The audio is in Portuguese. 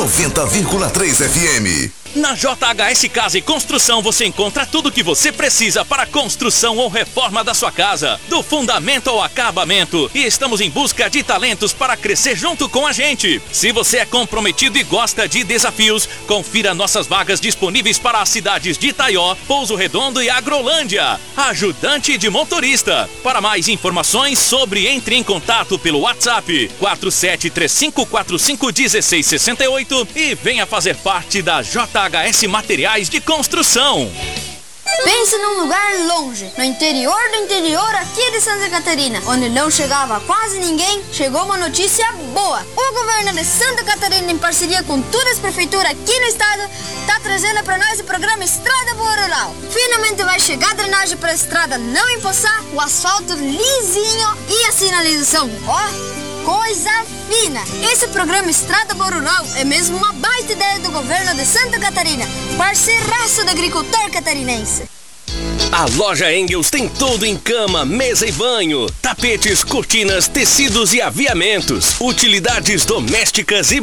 90,3 FM. Na JHS Casa e Construção você encontra tudo o que você precisa para a construção ou reforma da sua casa, do fundamento ao acabamento, e estamos em busca de talentos para crescer junto com a gente. Se você é comprometido e gosta de desafios, confira nossas vagas disponíveis para as cidades de Itaió, Pouso Redondo e Agrolândia. Ajudante de motorista. Para mais informações entre em contato pelo WhatsApp 4735451668 e venha fazer parte da JHS Materiais de Construção. Pense num lugar longe, no interior do interior aqui de Santa Catarina, onde não chegava quase ninguém. Chegou uma notícia boa. O governo de Santa Catarina, em parceria com todas as prefeituras aqui no estado, está trazendo para nós o programa Estrada Boa Rural. Finalmente vai chegar a drenagem para a estrada não empoçar, o asfalto lisinho e a sinalização, coisa fina. Esse programa Estrada Boa Rural é mesmo uma baita ideia do governo de Santa Catarina, parceiraço do agricultor catarinense. A loja Engels tem tudo em cama, mesa e banho, tapetes, cortinas, tecidos e aviamentos, utilidades domésticas e